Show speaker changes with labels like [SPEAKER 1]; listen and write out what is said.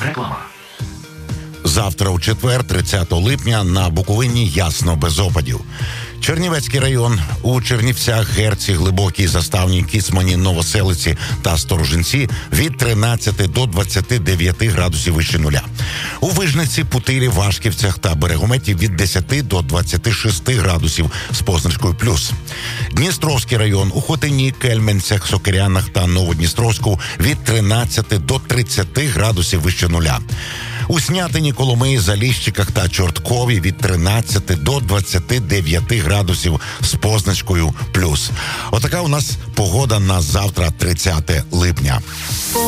[SPEAKER 1] Реклама.
[SPEAKER 2] Завтра у четвер, 30 липня, на Буковині ясно без опадів. Чернівецький район. У Чернівцях, Герці, Глибокій, Заставній, Кіцмані, Новоселиці та Сторожинці від 13 до 29 градусів вище нуля. У Вижниці, Путилі, Вашківцях та Берегометі від 10 до 26 градусів з позначкою плюс. Дністровський район. У Хотині, Кельменцях, Сокирянах та Новодністровську від 13 до 30 градусів вище нуля. У Снятині, Коломиї, Заліщиках та Чорткові від 13 до 29 градусів з позначкою плюс. Отака у нас погода на завтра, 30 липня.